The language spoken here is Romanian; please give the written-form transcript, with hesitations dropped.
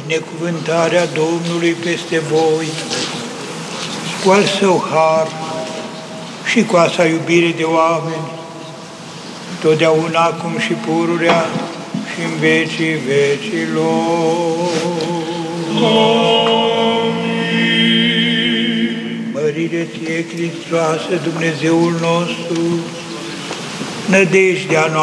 binecuvântarea Domnului peste voi, cu al său har și cu a sa iubire de oameni, totdeauna, acum și pururea și în vecii vecilor. Amin. Mărire ție, Hristoase, Dumnezeul nostru, nădejdea noastră